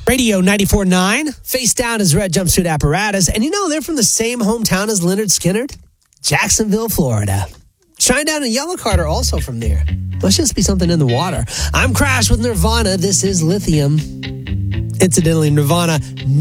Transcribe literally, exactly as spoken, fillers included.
Radio ninety-four point nine, face down is Red Jumpsuit Apparatus. And you know, they're from the same hometown as Leonard Skinner, Jacksonville, Florida. Shinedown and Yellowcard are also from there. Must just be something in the water. I'm Crash with Nirvana. This is Lithium. Incidentally, Nirvana